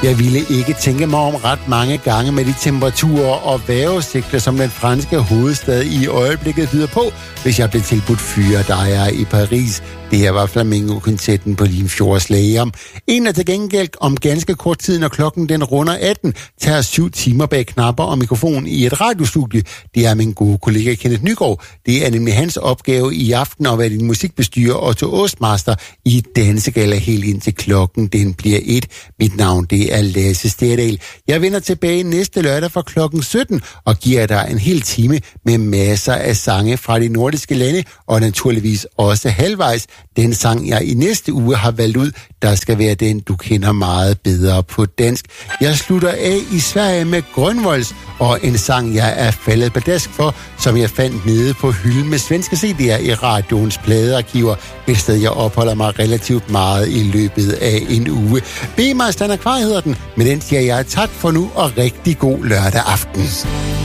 Jeg ville ikke tænke mig om ret mange gange med de temperaturer og vejrudsigter, som den franske hovedstad i øjeblikket byder på, hvis jeg blev tilbudt fyredejer i Paris. Det her var Flamingo-koncerten på Limfjords Lagom. En er til gengæld om ganske kort tid, når klokken den runder 18, tager 7 timer bag knapper og mikrofon i et radiostudie. Det er min gode kollega Kenneth Nygaard. Det er nemlig hans opgave i aften at være din musikbestyrer og til Ostmaster i Dansegalla helt indtil klokken den bliver 1. Mit navn det er Lasse Stedal. Jeg vender tilbage næste lørdag fra klokken 17 og giver dig en hel time med masser af sange fra de nordiske lande og naturligvis også halvvejs den sang, jeg i næste uge har valgt ud, der skal være den, du kender meget bedre på dansk. Jeg slutter af i Sverige med Grønvolds og en sang, jeg er faldet pladask for, som jeg fandt nede på hylden med svenske CD'er i radioens pladearkiver, et sted jeg opholder mig relativt meget i løbet af en uge. Be mig Stanna Kvar hedder den, men den siger jeg tak for nu og rigtig god lørdag aften.